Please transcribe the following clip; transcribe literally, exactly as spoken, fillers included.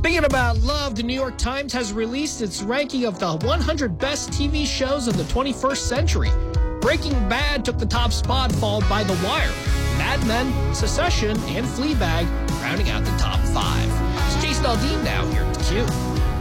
Speaking about love, the New York Times has released its ranking of the one hundred best T V shows of the twenty-first century. Breaking Bad took the top spot, followed by The Wire, Mad Men, Succession, and Fleabag, rounding out the top five. It's Jason Aldean now here at theCUBE.